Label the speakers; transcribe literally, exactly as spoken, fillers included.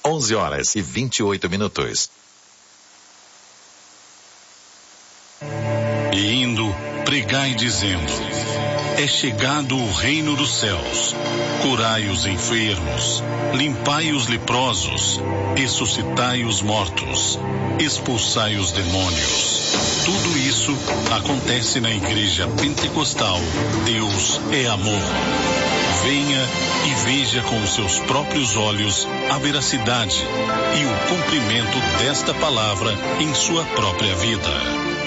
Speaker 1: onze horas e vinte e oito minutos.
Speaker 2: E indo, pregai dizendo: é chegado o reino dos céus. Curai os enfermos, limpai os leprosos, ressuscitai os mortos, expulsai os demônios. Tudo isso acontece na Igreja Pentecostal. Deus é amor. Venha e veja com os seus próprios olhos a veracidade e o cumprimento desta palavra em sua própria vida.